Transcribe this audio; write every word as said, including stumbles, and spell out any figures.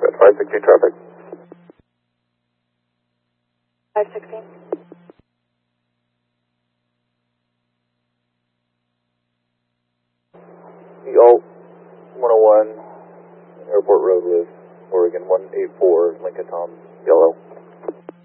at five sixteen traffic. five sixteen. The Alt one oh one, Airport Road, Liv, Oregon, one eight four, Lincoln Tom, yellow.